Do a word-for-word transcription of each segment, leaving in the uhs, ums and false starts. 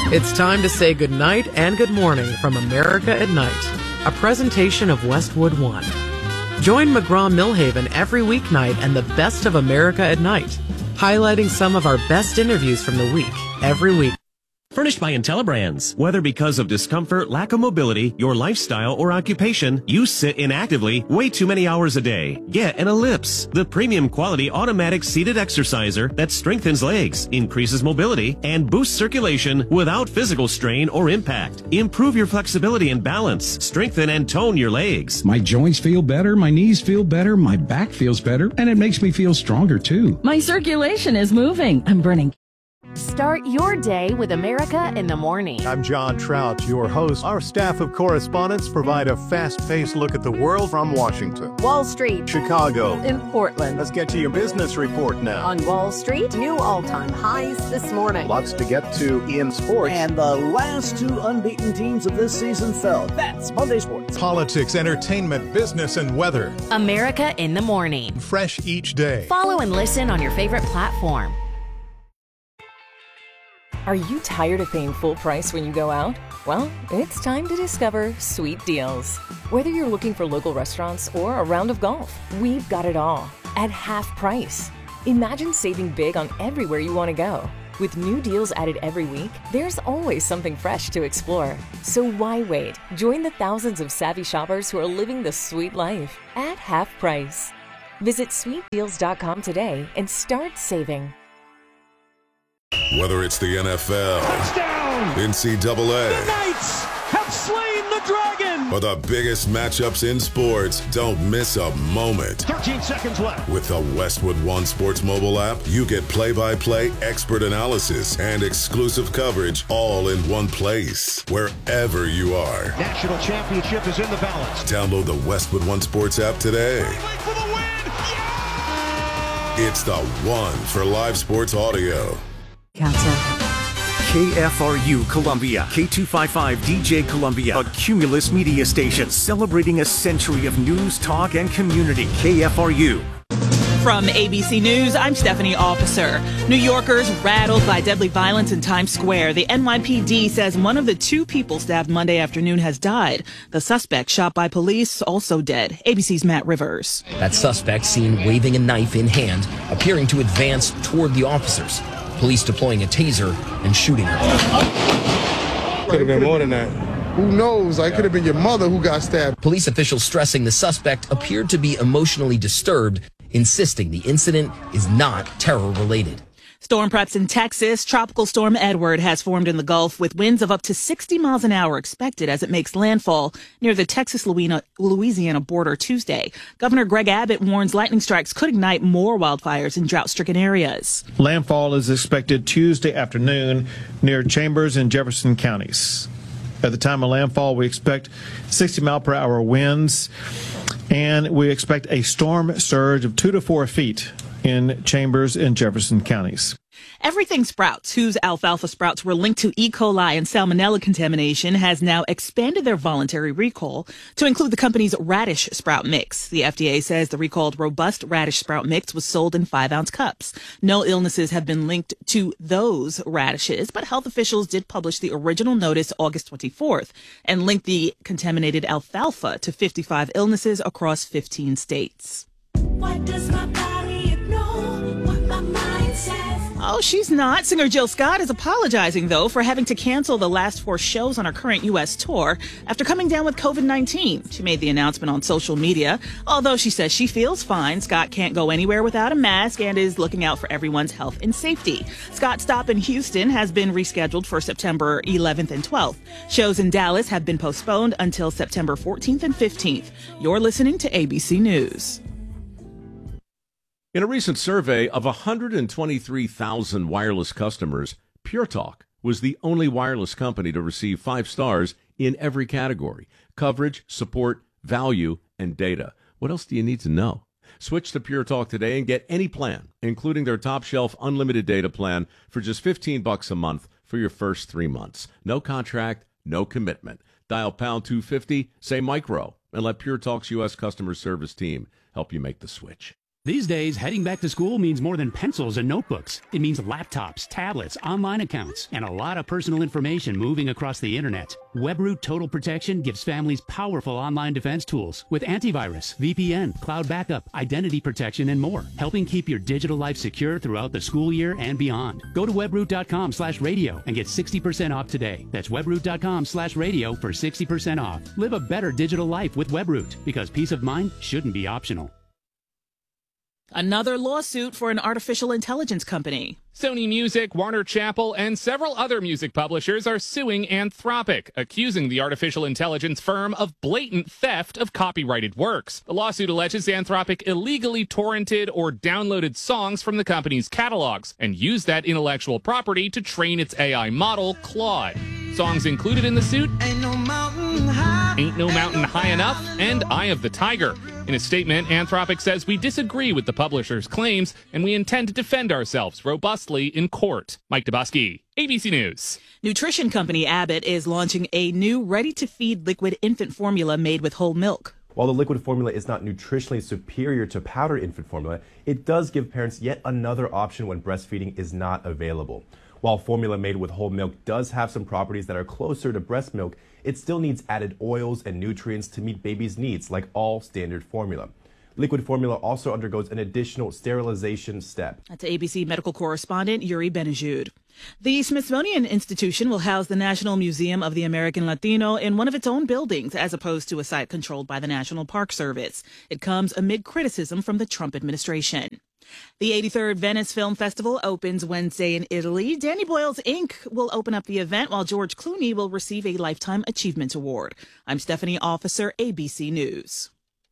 It's time to say goodnight and good morning from America at Night, a presentation of Westwood One. Join McGraw-Millhaven every weeknight and the best of America at Night, highlighting some of our best interviews from the week every week. Furnished by IntelliBrands. Whether because of discomfort, lack of mobility, your lifestyle, or occupation, you sit inactively way too many hours a day. Get an Ellipse, the premium quality automatic seated exerciser that strengthens legs, increases mobility, and boosts circulation without physical strain or impact. Improve your flexibility and balance. Strengthen and tone your legs. My joints feel better, my knees feel better, my back feels better, and it makes me feel stronger too. My circulation is moving. I'm burning. Start your day with America in the Morning. I'm John Trout, your host. Our staff of correspondents provide a fast-paced look at the world from Washington, Wall Street, Chicago, in Portland. Let's get to your business report now. On Wall Street, new all-time highs this morning. Lots to get to in sports. And the last two unbeaten teams of this season fell. That's Monday Sports. Politics, entertainment, business, and weather. America in the Morning. Fresh each day. Follow and listen on your favorite platform. Are you tired of paying full price when you go out? Well, it's time to discover Sweet Deals. Whether you're looking for local restaurants or a round of golf, we've got it all at half price. Imagine saving big on everywhere you want to go. With new deals added every week, there's always something fresh to explore. So why wait? Join the thousands of savvy shoppers who are living the sweet life at half price. Visit sweet deals dot com today and start saving. Whether it's the N F L, touchdown, N C double A, the Knights have slain the dragon, or the biggest matchups in sports, don't miss a moment. thirteen seconds left. With the Westwood One Sports mobile app, you get play-by-play, expert analysis, and exclusive coverage all in one place, wherever you are. National championship is in the balance. Download the Westwood One Sports app today. For the win. Yeah! It's the one for live sports audio. K F R U Columbia, K two fifty-five D J Columbia, a Cumulus media station celebrating a century of news, talk, and community. K F R U. From A B C News, I'm Stephanie Officer. New Yorkers rattled by deadly violence in Times Square. The N Y P D says one of the two people stabbed Monday afternoon has died. The suspect shot by police also dead. A B C's Matt Rivers. That suspect seen waving a knife in hand, appearing to advance toward the officers. Police deploying a taser and shooting her. Could have been more than that. Who knows? I could have been your mother who got stabbed. Police officials stressing the suspect appeared to be emotionally disturbed, insisting the incident is not terror-related. Storm preps in Texas. Tropical Storm Edward has formed in the Gulf with winds of up to sixty miles an hour expected as it makes landfall near the Texas-Louisiana border Tuesday. Governor Greg Abbott warns lightning strikes could ignite more wildfires in drought-stricken areas. Landfall is expected Tuesday afternoon near Chambers and Jefferson counties. At the time of landfall, we expect sixty mile per hour winds, and we expect a storm surge of two to four feet in Chambers and Jefferson counties. Everything Sprouts, whose alfalfa sprouts were linked to E. coli and salmonella contamination, has now expanded their voluntary recall to include the company's radish sprout mix. The F D A says the recalled robust radish sprout mix was sold in five-ounce cups. No illnesses have been linked to those radishes, but health officials did publish the original notice August twenty-fourth and linked the contaminated alfalfa to fifty-five illnesses across fifteen states. What does my body ignore? What my mind says? Oh, she's not. Singer Jill Scott is apologizing, though, for having to cancel the last four shows on her current U S tour after coming down with covid nineteen. She made the announcement on social media. Although she says she feels fine, Scott can't go anywhere without a mask and is looking out for everyone's health and safety. Scott's stop in Houston has been rescheduled for September eleventh and twelfth. Shows in Dallas have been postponed until September fourteenth and fifteenth. You're listening to A B C News. In a recent survey of one hundred twenty-three thousand wireless customers, Pure Talk was the only wireless company to receive five stars in every category: coverage, support, value, and data. What else do you need to know? Switch to Pure Talk today and get any plan, including their top-shelf unlimited data plan, for just fifteen bucks a month for your first three months. No contract, no commitment. Dial pound two fifty, say micro, and let Pure Talk's U S customer service team help you make the switch. These days, heading back to school means more than pencils and notebooks. It means laptops, tablets, online accounts, and a lot of personal information moving across the internet. WebRoot Total Protection gives families powerful online defense tools with antivirus, V P N, cloud backup, identity protection, and more, helping keep your digital life secure throughout the school year and beyond. Go to webroot.com slash radio and get sixty percent off today. That's webroot.com slash radio for sixty percent off. Live a better digital life with WebRoot, because peace of mind shouldn't be optional. Another lawsuit for an artificial intelligence company. Sony Music, Warner Chappell, and several other music publishers are suing Anthropic, accusing the artificial intelligence firm of blatant theft of copyrighted works. The lawsuit alleges Anthropic illegally torrented or downloaded songs from the company's catalogs and used that intellectual property to train its A I model, Claude. Songs included in the suit: Ain't No Mountain High, Ain't No Mountain High Enough, and Eye of the Tiger. In a statement, Anthropic says, "We disagree with the publisher's claims, and we intend to defend ourselves robustly in court." Mike Dubosky, A B C News. Nutrition company Abbott is launching a new ready-to-feed liquid infant formula made with whole milk. While the liquid formula is not nutritionally superior to powdered infant formula, it does give parents yet another option when breastfeeding is not available. While formula made with whole milk does have some properties that are closer to breast milk, it still needs added oils and nutrients to meet baby's needs, like all standard formula. Liquid formula also undergoes an additional sterilization step. That's A B C medical correspondent Yuri Benajud. The Smithsonian Institution will house the National Museum of the American Latino in one of its own buildings, as opposed to a site controlled by the National Park Service. It comes amid criticism from the Trump administration. The eighty-third Venice Film Festival opens Wednesday in Italy. Danny Boyle's Incorporated will open up the event, while George Clooney will receive a Lifetime Achievement Award. I'm Stephanie Officer, A B C News.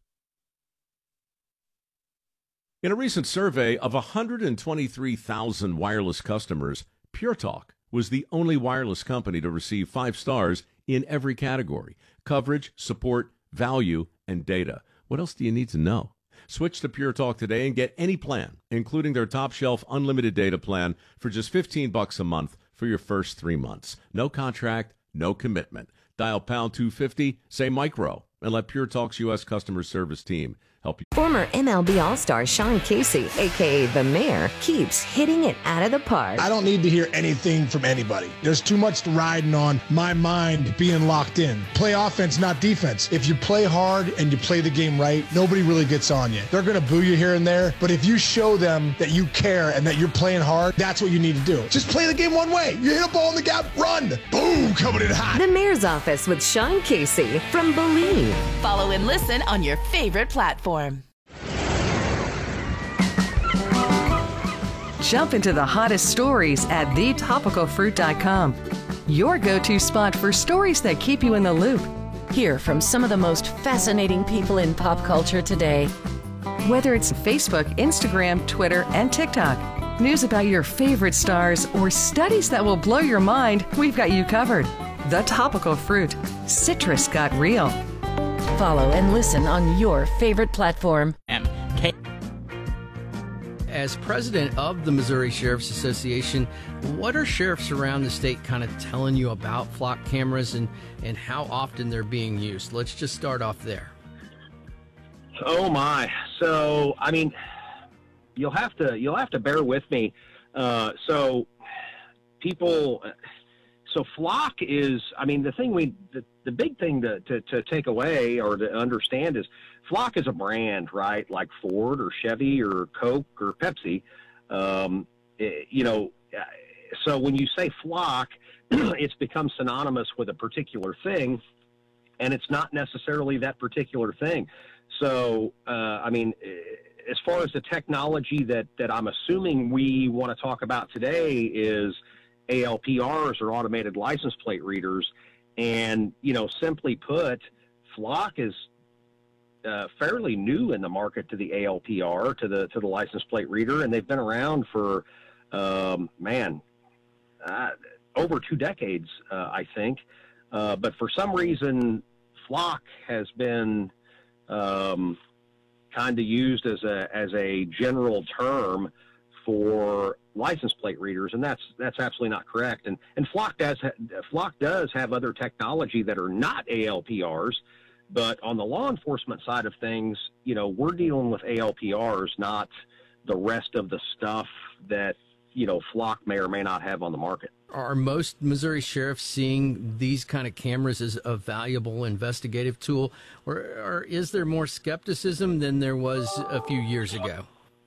In a recent survey of one hundred twenty-three thousand wireless customers, PureTalk was the only wireless company to receive five stars in every category: coverage, support, value, and data. What else do you need to know? Switch to PureTalk today and get any plan, including their top-shelf unlimited data plan, for just fifteen bucks a month for your first three months. No contract, no commitment. Dial pound two fifty, say micro, and let PureTalk's U S customer service team help you. Former M L B All-Star Sean Casey, a k a. The Mayor, keeps hitting it out of the park. I don't need to hear anything from anybody. There's too much riding on my mind being locked in. Play offense, not defense. If you play hard and you play the game right, nobody really gets on you. They're going to boo you here and there, but if you show them that you care and that you're playing hard, that's what you need to do. Just play the game one way. You hit a ball in the gap, run. Boom, coming in hot. The Mayor's Office with Sean Casey from Believe. Follow and listen on your favorite platform. Jump into the hottest stories at the topical fruit dot com. Your go-to spot for stories that keep you in the loop. Hear from some of the most fascinating people in pop culture today. Whether it's Facebook, Instagram, Twitter, and TikTok, news about your favorite stars, or studies that will blow your mind, we've got you covered. The Topical Fruit. Citrus got real. Follow and listen on your favorite platform. As president of the Missouri Sheriff's Association, what are sheriffs around the state kind of telling you about flock cameras and, and how often they're being used? Let's just start off there. Oh my! So I mean, you'll have to you'll have to bear with me. Uh, so people, so flock is. I mean, the thing we the, the big thing to, to to take away or to understand is, Flock is a brand, right? Like Ford or Chevy or Coke or Pepsi. Um, it, you know, so when you say flock, it's become synonymous with a particular thing, and it's not necessarily that particular thing. So, uh, I mean, as far as the technology that, that I'm assuming we want to talk about today is A L P Rs, or automated license plate readers. And, you know, simply put, Flock is Uh, fairly new in the market to the A L P R, to the to the license plate reader, and they've been around for um, man uh, over two decades, uh, I think. Uh, but for some reason, flock has been um, kind of used as a as a general term for license plate readers, and that's that's absolutely not correct. And and flock does ha- flock does have other technology that are not A L P Rs. But on the law enforcement side of things, you know, we're dealing with A L P Rs, not the rest of the stuff that, you know, Flock may or may not have on the market. Are most Missouri sheriffs seeing these kind of cameras as a valuable investigative tool, or, or is there more skepticism than there was a few years ago?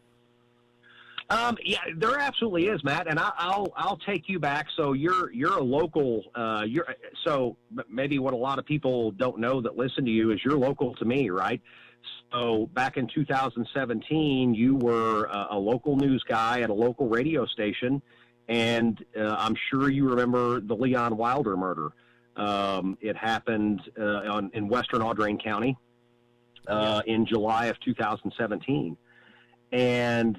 Um, yeah, there absolutely is, Matt, and I, I'll I'll take you back. So you're you're a local. Uh, you're so maybe what a lot of people don't know that listen to you is you're local to me, right? So back in two thousand seventeen, you were a, a local news guy at a local radio station, and uh, I'm sure you remember the Leon Wilder murder. Um, it happened uh, on, in western Audrain County uh, in July of two thousand seventeen, and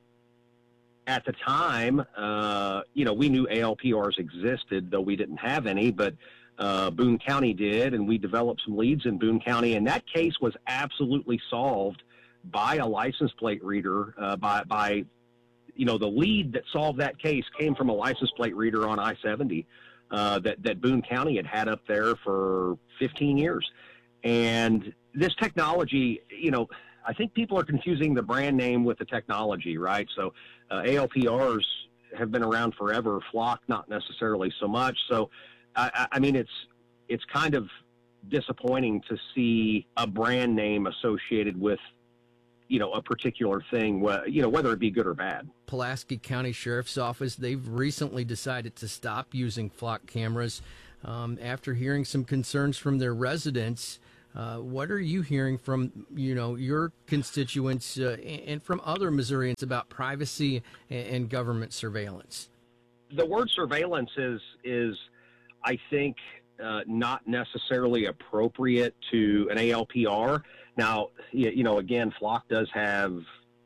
at the time, uh, you know, we knew A L P Rs existed, though we didn't have any, but uh, Boone County did, and we developed some leads in Boone County, and that case was absolutely solved by a license plate reader, uh, by, by, you know, the lead that solved that case came from a license plate reader on I seventy uh, that, that Boone County had had up there for fifteen years. And this technology, you know, I think people are confusing the brand name with the technology, right? So uh, A L P Rs have been around forever. Flock, not necessarily so much. So, I, I mean, it's it's kind of disappointing to see a brand name associated with, you know, a particular thing, you know, whether it be good or bad. Pulaski County Sheriff's Office, they've recently decided to stop using Flock cameras um, after hearing some concerns from their residents. Uh, what are you hearing from, you know, your constituents uh, and from other Missourians about privacy and, and government surveillance? The word surveillance is, is I think, uh, not necessarily appropriate to an A L P R. Now, you know, again, Flock does have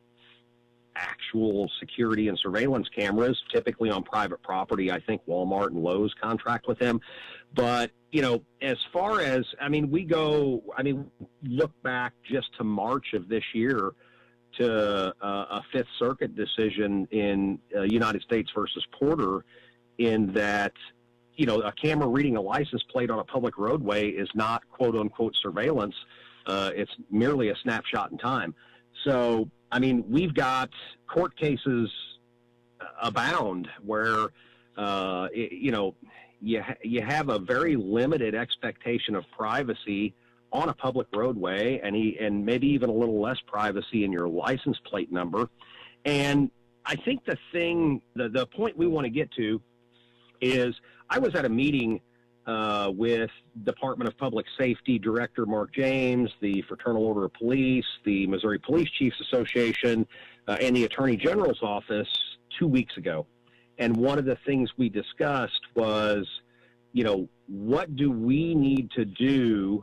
actual security and surveillance cameras, typically on private property. I think Walmart and Lowe's contract with them. But, you know, as far as, I mean, we go, I mean, look back just to March of this year to uh, a Fifth Circuit decision in uh, United States versus Porter, in that, you know, a camera reading a license plate on a public roadway is not quote unquote surveillance. Uh, it's merely a snapshot in time. So, I mean, we've got court cases abound where, uh, it, you know, you, ha- you have a very limited expectation of privacy on a public roadway, and, he, and maybe even a little less privacy in your license plate number. And I think the thing, the, the point we want to get to is, I was at a meeting uh, with Department of Public Safety Director Mark James, the Fraternal Order of Police, the Missouri Police Chiefs Association, uh, and the Attorney General's office two weeks ago. And one of the things we discussed was, you know, what do we need to do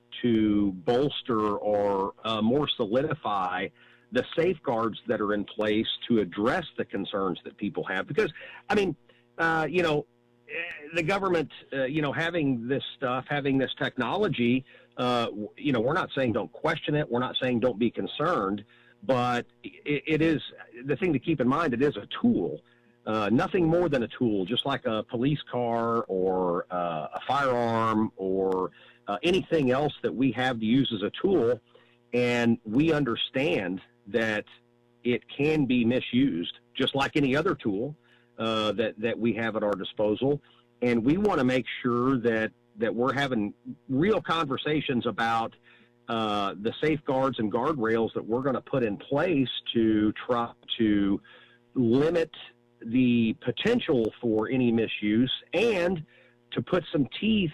to bolster or uh, more solidify the safeguards that are in place to address the concerns that people have? Because, I mean, uh, you know, the government, uh, you know, having this stuff, having this technology, uh, you know, we're not saying don't question it. We're not saying don't be concerned, but it, it is the thing to keep in mind. It is a tool. Uh, nothing more than a tool, just like a police car or uh, a firearm or uh, anything else that we have to use as a tool. And we understand that it can be misused, just like any other tool uh, that, that we have at our disposal. And we want to make sure that, that we're having real conversations about uh, the safeguards and guardrails that we're going to put in place to try to limit the potential for any misuse and to put some teeth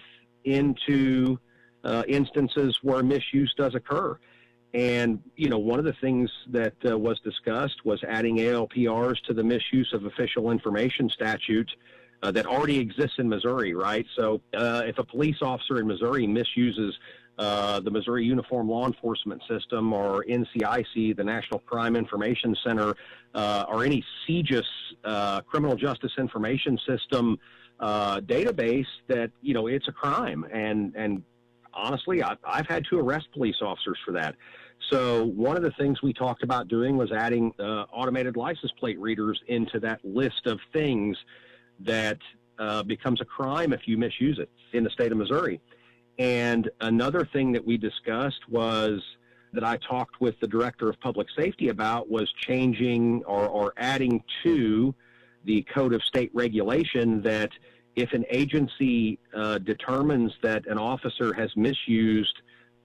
into uh, instances where misuse does occur. And, you know, one of the things that uh, was discussed was adding A L P Rs to the misuse of official information statute uh, that already exists in Missouri, right? So uh, if a police officer in Missouri misuses uh, the Missouri Uniform Law Enforcement System or N C I C, the National Crime Information Center, uh, or any C J I S, uh, Criminal Justice Information System uh, database, that, you know, it's a crime. And, and honestly, I've, I've had to arrest police officers for that. So one of the things we talked about doing was adding uh, automated license plate readers into that list of things that uh, becomes a crime if you misuse it in the state of Missouri. And another thing that we discussed was that I talked with the director of public safety about was changing or, or adding to the code of state regulation that if an agency uh, determines that an officer has misused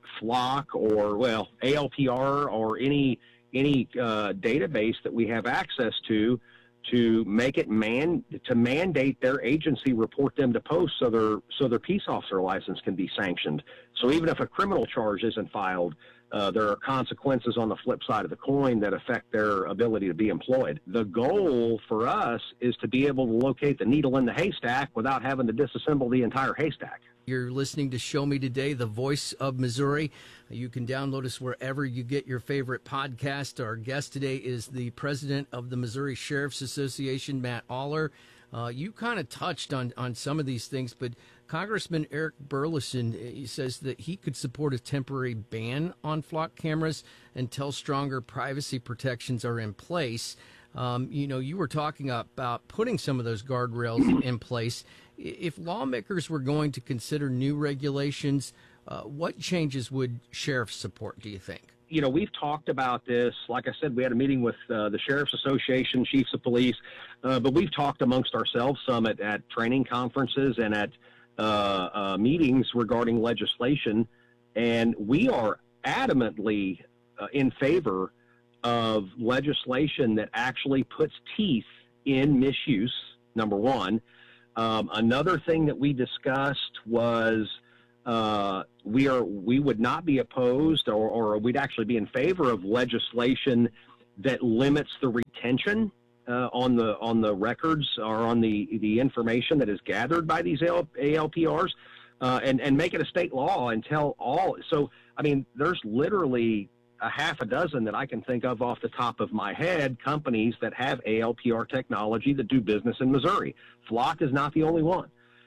Flock or, well, A L P R or any any uh, database that we have access to, to make it man to mandate their agency report them to post so their so their peace officer license can be sanctioned. So even if a criminal charge isn't filed, uh, there are consequences on the flip side of the coin that affect their ability to be employed. The goal for us is to be able to locate the needle in the haystack without having to disassemble the entire haystack. You're listening to Show Me Today, the voice of Missouri. You can download us wherever you get your favorite podcast. Our guest today is the president of the Missouri Sheriff's Association, Matt Aller. Uh, you kind of touched on, on some of these things, but Congressman Eric Burleson, he says that he could support a temporary ban on flock cameras until stronger privacy protections are in place. Um, you know, you were talking about putting some of those guardrails in place. If lawmakers were going to consider new regulations, uh, what changes would sheriffs support, do you think? You know, we've talked about this. Like I said, we had a meeting with uh, the Sheriff's Association, chiefs of police, uh, but we've talked amongst ourselves some at, at training conferences and at uh, uh, meetings regarding legislation, and we are adamantly uh, in favor of legislation that actually puts teeth in misuse, number one. Um, another thing that we discussed was uh, we are we would not be opposed, or, or we'd actually be in favor of legislation that limits the retention uh, on the on the records or on the the information that is gathered by these A L P Rs, uh, and and make it a state law and tell all. So I mean, there's literally a half a dozen that I can think of off the top of my head, companies that have A L P R technology that do business in Missouri. Flock is not the only one.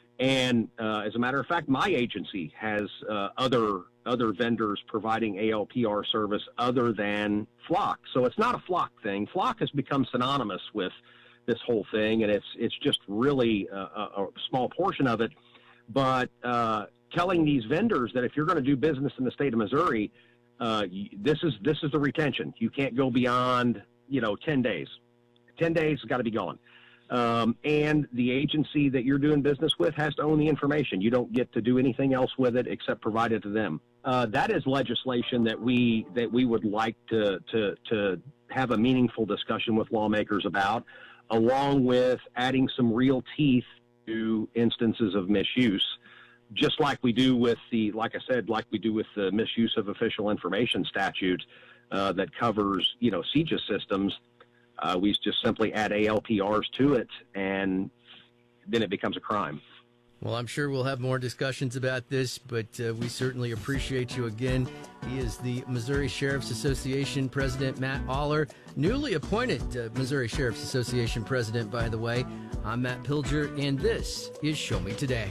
And uh, as a matter of fact, my agency has uh, other other vendors providing A L P R service other than Flock. So it's not a Flock thing. Flock has become synonymous with this whole thing, and it's it's just really a, a small portion of it. But uh, telling these vendors that if you're going to do business in the state of Missouri, Uh, this is this is the retention. You can't go beyond, you know, ten days. ten days has got to be gone. Um, and the agency that you're doing business with has to own the information. You don't get to do anything else with it except provide it to them. Uh, that is legislation that we that we would like to to to have a meaningful discussion with lawmakers about, along with adding some real teeth to instances of misuse. Just like we do with the, like I said, like we do with the misuse of official information statute uh, that covers, you know, C J I S systems, uh, we just simply add A L P Rs to it, and then it becomes a crime. Well, I'm sure we'll have more discussions about this, but uh, we certainly appreciate you again. He is the Missouri Sheriff's Association President, Matt Aller, newly appointed uh, Missouri Sheriff's Association President, by the way. I'm Matt Pilger, and this is Show Me Today.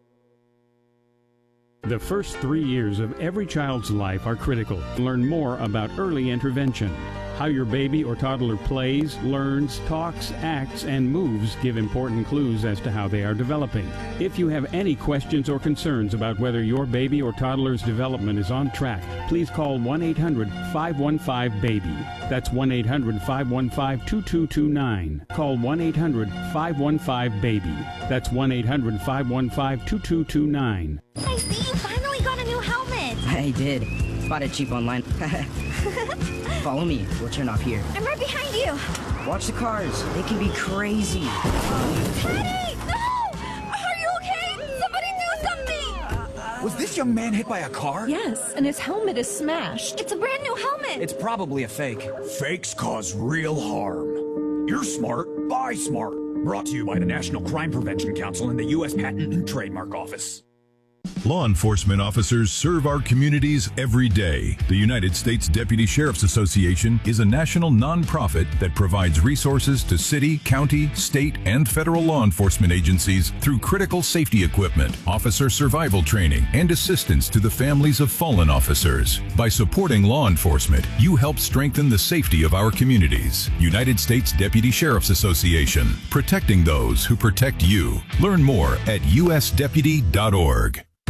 The first three years of every child's life are critical. Learn more about early intervention. How your baby or toddler plays, learns, talks, acts, and moves give important clues as to how they are developing. If you have any questions or concerns about whether your baby or toddler's development is on track, please call one eight hundred five one five baby. That's one eight hundred five one five two two two nine. Call one eight hundred five one five baby. That's one eight hundred five one five two two two nine. I see you finally got a new helmet. I did. Bought it cheap online. Follow me. We'll turn off here. I'm right behind you. Watch the cars. They can be crazy. Teddy! No! Are you okay? Somebody do something! Was this young man hit by a car? Yes, and his helmet is smashed. It's a brand new helmet. It's probably a fake. Fakes cause real harm. You're smart. Buy smart. Brought to you by the National Crime Prevention Council and the U S Patent and Trademark Office. Law enforcement officers serve our communities every day. The United States Deputy Sheriff's Association is a national nonprofit that provides resources to city, county, state, and federal law enforcement agencies through critical safety equipment, officer survival training, and assistance to the families of fallen officers. By supporting law enforcement, you help strengthen the safety of our communities. United States Deputy Sheriff's Association, protecting those who protect you. Learn more at u s deputy dot org.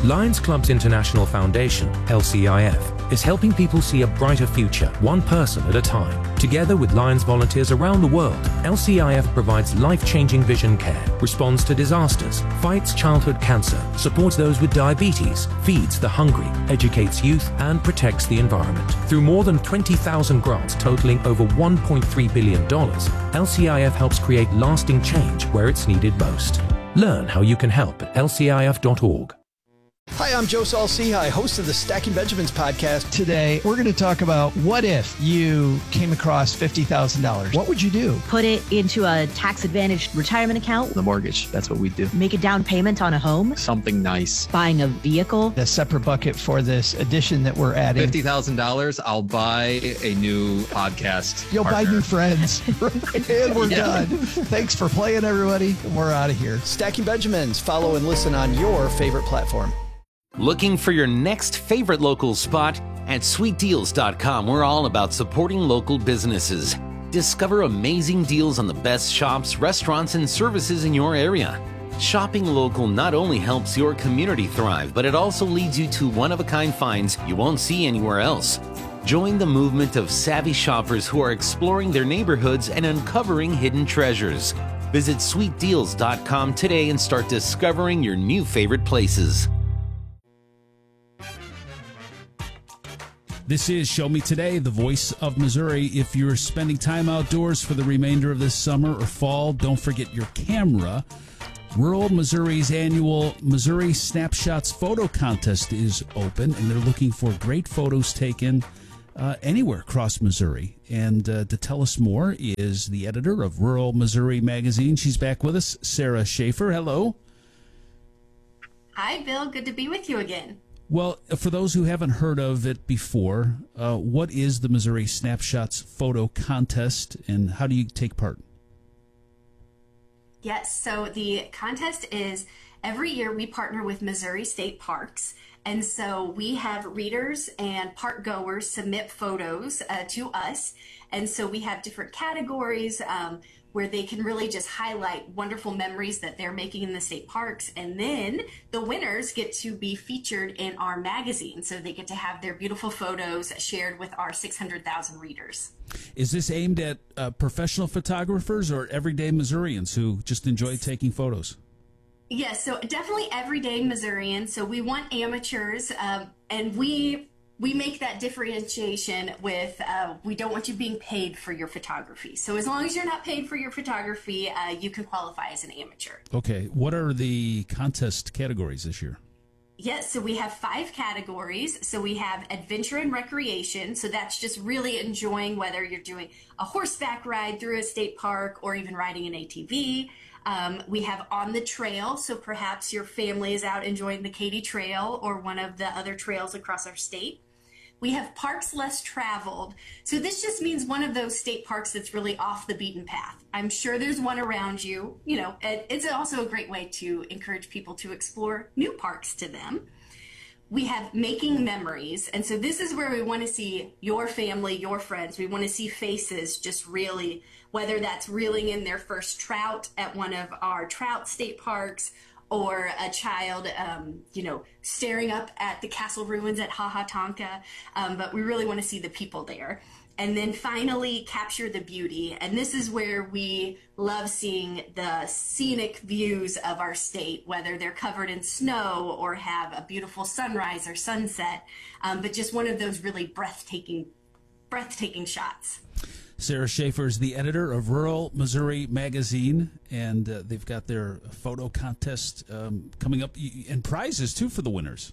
Lions Club's International Foundation, L C I F, is helping people see a brighter future, one person at a time. Together with Lions volunteers around the world, L C I F provides life-changing vision care, responds to disasters, fights childhood cancer, supports those with diabetes, feeds the hungry, educates youth, and protects the environment. Through more than twenty thousand grants totaling over one point three billion dollars, L C I F helps create lasting change where it's needed most. Learn how you can help at L C I F dot org. Hi, I'm Joe Saul-Sehy, host of the Stacking Benjamins podcast. Today, we're going to talk about what if you came across fifty thousand dollars? What would you do? Put it into a tax-advantaged retirement account. The mortgage, that's what we do. Make a down payment on a home. Something nice. Buying a vehicle. A separate bucket for this addition that we're adding. fifty thousand dollars, I'll buy a new podcast You'll partner. buy new friends. And we're Yeah. done. Thanks for playing, everybody. We're out of here. Stacking Benjamins. Follow and listen on your favorite platform. Looking for your next favorite local spot? At sweet deals dot com, we're all about supporting local businesses. Discover amazing deals on the best shops, restaurants, and services in your area. Shopping local not only helps your community thrive, but it also leads you to one-of-a-kind finds you won't see anywhere else. Join the movement of savvy shoppers who are exploring their neighborhoods and uncovering hidden treasures. Visit sweet deals dot com today and start discovering your new favorite places. This is Show Me Today, the voice of Missouri. If you're spending time outdoors for the remainder of this summer or fall, don't forget your camera. Rural Missouri's annual Missouri Snapshots Photo Contest is open, and they're looking for great photos taken uh, anywhere across Missouri. And uh, to tell us more is the editor of Rural Missouri Magazine. She's back with us, Sarah Schaefer. Hello. Hi, Bill. Good to be with you again. Well, for those who haven't heard of it before, uh, what is the Missouri Snapshots Photo Contest, and how do you take part? Yes, so the contest is every year we partner with Missouri State Parks, and so we have readers and park goers submit photos uh, to us, and so we have different categories um, where they can really just highlight wonderful memories that they're making in the state parks, and then the winners get to be featured in our magazine, so they get to have their beautiful photos shared with our six hundred thousand readers. Is this aimed at uh, professional photographers or everyday Missourians who just enjoy taking photos? Yes, so definitely everyday Missourians. So we want amateurs, um, and we we make that differentiation with uh, we don't want you being paid for your photography. So as long as you're not paid for your photography, uh, you can qualify as an amateur. Okay, what are the contest categories this year? Yes, so we have five categories. So we have adventure and recreation. So that's just really enjoying whether you're doing a horseback ride through a state park or even riding an A T V. Um, we have on the trail. So perhaps your family is out enjoying the Katy Trail or one of the other trails across our state. We have parks less traveled. So this just means one of those state parks that's really off the beaten path. I'm sure there's one around you. You know, it, it's also a great way to encourage people to explore new parks to them. We have making memories. And so this is where we want to see your family, your friends. We want to see faces just really, whether that's reeling in their first trout at one of our trout state parks, or a child, um, you know, staring up at the castle ruins at Ha Ha Tonka. Um, but we really want to see the people there. And then finally, capture the beauty. And this is where we love seeing the scenic views of our state, whether they're covered in snow or have a beautiful sunrise or sunset, um, but just one of those really breathtaking, breathtaking shots. Sarah Schaefer is the editor of Rural Missouri Magazine, and uh, they've got their photo contest um, coming up, and prizes, too, for the winners.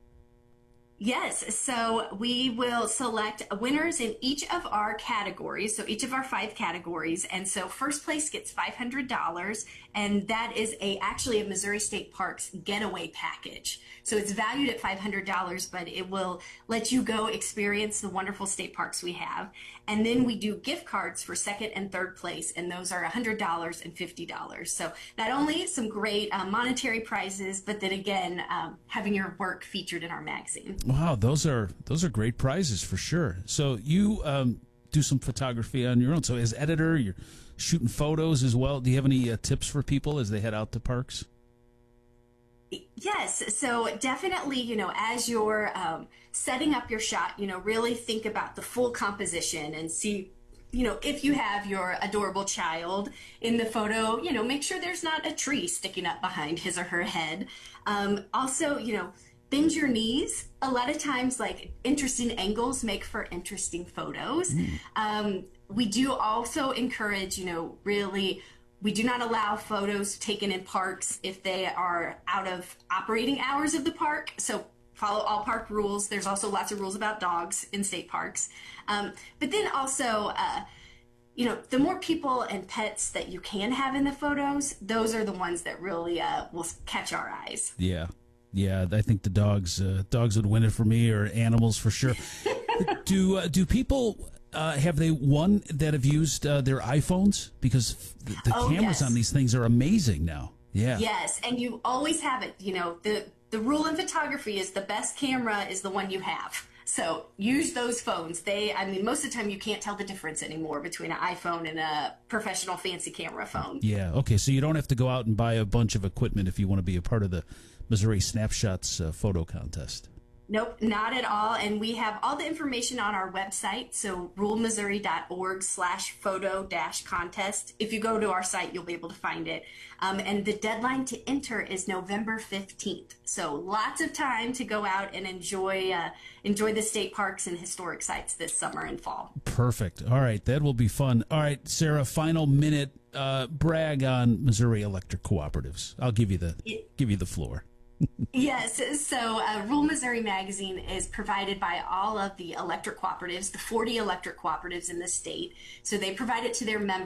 Yes, so we will select winners in each of our categories, so each of our five categories, and so first place gets five hundred dollars, and that is a actually a Missouri State Parks getaway package. So it's valued at five hundred dollars, but it will let you go experience the wonderful state parks we have. And then we do gift cards for second and third place, and those are one hundred dollars and fifty dollars. So not only some great uh, monetary prizes, but then again, um, having your work featured in our magazine. Wow, those are those are great prizes for sure. So you um, do some photography on your own. So as editor, you're shooting photos as well. Do you have any uh, tips for people as they head out to parks? Yes, so definitely, you know, as you're um, setting up your shot, you know, really think about the full composition and see, you know, if you have your adorable child in the photo, you know, make sure there's not a tree sticking up behind his or her head. Um, also, you know, bend your knees. A lot of times, like, interesting angles make for interesting photos. Mm. Um, we do also encourage, you know, really, we do not allow photos taken in parks if they are out of operating hours of the park. So follow all park rules. There's also lots of rules about dogs in state parks. Um, but then also, uh, you know, the more people and pets that you can have in the photos, those are the ones that really uh, will catch our eyes. Yeah. Yeah, I think the dogs uh, dogs would win it for me, or animals for sure. do uh, do people... Uh, have they one that have used uh, their iPhones? Because the, the oh, cameras yes. on these things are amazing now. Yeah. Yes, and you always have it. You know, the, the rule in photography is the best camera is the one you have. So use those phones. They, I mean, most of the time you can't tell the difference anymore between an iPhone and a professional fancy camera phone. Yeah, okay, so you don't have to go out and buy a bunch of equipment if you want to be a part of the Missouri Snapshots uh, photo contest. Nope, not at all. And we have all the information on our website, so rural missouri dot org slash photo dash contest. If you go to our site, you'll be able to find it. Um, and the deadline to enter is November fifteenth. So lots of time to go out and enjoy uh, enjoy the state parks and historic sites this summer and fall. Perfect. All right, that will be fun. All right, Sarah, final minute uh, brag on Missouri Electric Cooperatives. I'll give you the it, give you the floor. Yes, so uh, Rural Missouri Magazine is provided by all of the electric cooperatives, the forty electric cooperatives in the state. So they provide it to their members.